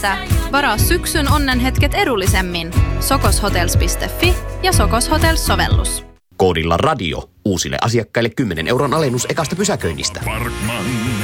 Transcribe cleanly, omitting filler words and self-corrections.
Varaa syksyn onnenhetket edullisemmin. sokoshotels.fi ja Sokos Hotels-sovellus. Koodilla radio uusille asiakkaille 10 € alennus ekasta pysäköinnistä.